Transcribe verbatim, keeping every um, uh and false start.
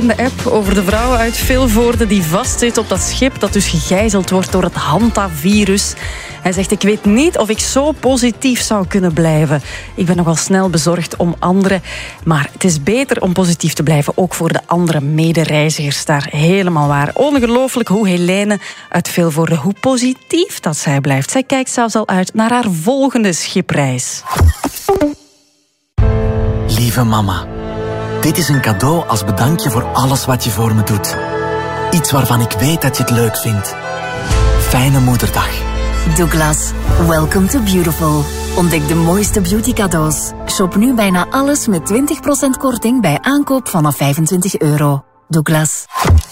De app over de vrouw uit Vilvoorde die vastzit op dat schip dat dus gegijzeld wordt door het Hantavirus. Hij zegt, ik weet niet of ik zo positief zou kunnen blijven. Ik ben nogal snel bezorgd om anderen. Maar het is beter om positief te blijven, ook voor de andere medereizigers daar. Helemaal waar. Ongelooflijk hoe Helene uit Vilvoorde, hoe positief dat zij blijft. Zij kijkt zelfs al uit naar haar volgende schipreis. Lieve mama, dit is een cadeau als bedankje voor alles wat je voor me doet. Iets waarvan ik weet dat je het leuk vindt. Fijne moederdag. Douglas, welcome to beautiful. Ontdek de mooiste beauty cadeaus. Shop nu bijna alles met twintig procent korting bij aankoop vanaf vijfentwintig euro. Douglas.